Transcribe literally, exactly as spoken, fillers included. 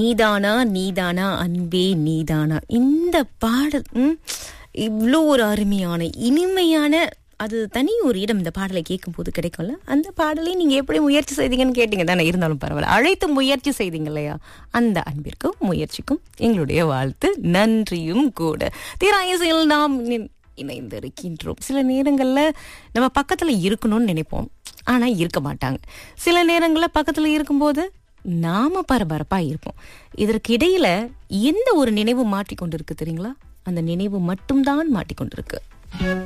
நீதானா நீதானா அன்பே நீதானா, இந்த பாடல் ம், இவ்வளோ ஒரு அருமையான இனிமையான, அது தனி ஒரு இடம் இந்த பாடலை கேட்கும் போது கிடைக்கும்ல. அந்த பாடலை நீங்க எப்படி முயற்சி செய்தீங்கன்னு கேட்டீங்க தானே, இருந்தாலும் பரவாயில்ல, அழைத்து முயற்சி செய்தீங்க இல்லையா, அந்த அன்பிற்கும் முயற்சிக்கும் எங்களுடைய வாழ்த்து, நன்றியும் கூட. தீராயசையில் நாம் இணை- இணைந்திருக்கின்றோம். சில நேரங்கள்ல நம்ம பக்கத்துல இருக்கணும்னு நினைப்போம், ஆனா இருக்க மாட்டாங்க. சில நேரங்கள்ல பக்கத்துல இருக்கும்போது நாம பரபரப்பா இருப்போம். இதற்கு இடையில எந்த ஒரு நினைவு மாட்டிக்கொண்டிருக்கு தெரியுங்களா? அந்த நினைவு மட்டும்தான் மாட்டிக்கொண்டிருக்கு.